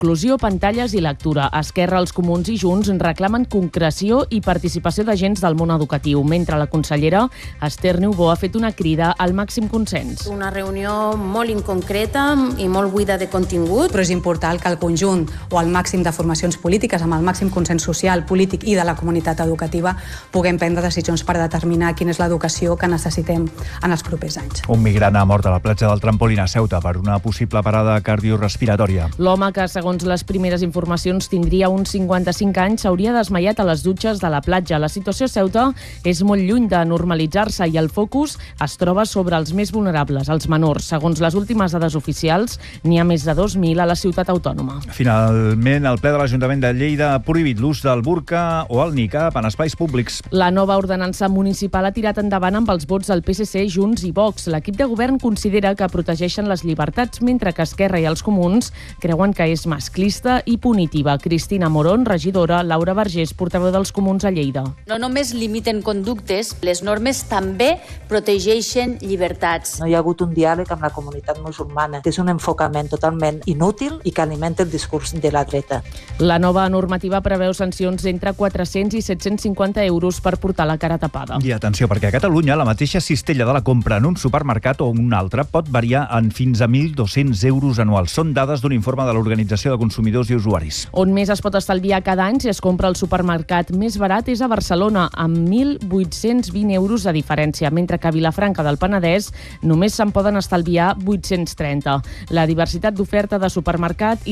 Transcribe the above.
inclusió, pantalles i lectura. Esquerra, els Comuns i Junts reclamen concreció i participació d'agents del món educatiu, mentre la consellera Esther Niubó ha fet una crida al màxim consens. Una reunió molt inconcreta i molt buida de contingut. Però és important que el conjunt o el màxim de formacions polítiques, amb el màxim consens social, polític i de la comunitat educativa, puguem prendre decisions per determinar quina és l'educació que necessitem en els propers anys. Un migrant ha mort a la platja del Trampolín a Ceuta per una possible parada cardiorespiratòria. L'home, que segons les primeres informacions tindria uns 55 anys, s'hauria desmaiat a les dutxes de la platja. La situació a Ceuta és molt lluny de normalitzar-se i el focus es troba sobre els més vulnerables, els menors. Segons les últimes dades oficials, n'hi ha més de 2.000 a la ciutat autònoma. Finalment, el ple de l'Ajuntament de Lleida ha prohibit l'ús del burca o el nicab en espais públics. La nova ordenança municipal ha tirat endavant amb els vots del PSC, Junts i Vox. L'equip de govern considera que protegeixen les llibertats, mentre que Esquerra i els Comuns creuen que és masclista i punitiva. Cristina Morón, regidora, Laura Vergés, portaveu dels Comuns a Lleida. No només limiten conductes, les normes també protegeixen llibertats. No hi ha hagut un diàleg amb la comunitat musulmana. És un enfocament totalment inútil i que alimenta el discurs de la dreta. La nova normativa preveu sancions d'entre 400 i 750 euros per portar la cara tapada. I atenció, perquè a Catalunya la mateixa cistella de la compra en un supermercat o un altre pot variar en fins a 1.200 euros anuals. Són dades d'un informe de l'Organització de Consumidors i Usuaris. On més es pot estalviar cada any si es compra al supermercat més barat és a Barcelona, amb 1.820 euros de diferència, mentre que a Vilafranca del Penedès només se'n poden estalviar 830. La diversitat d'oferta de supermercat i